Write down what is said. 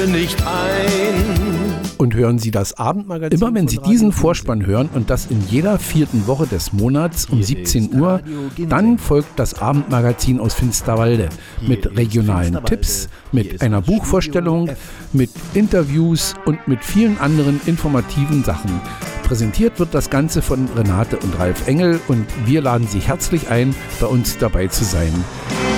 nicht ein. Und hören Sie das Abendmagazin. Immer wenn Sie diesen Vorspann hören und das in jeder 4. Woche des Monats um 17 Uhr, dann folgt das Abendmagazin aus Finsterwalde mit regionalen Tipps, mit einer Buchvorstellung, mit Interviews und mit vielen anderen informativen Sachen. Präsentiert wird das Ganze von Renate und Ralf Engel und wir laden Sie herzlich ein, bei uns dabei zu sein.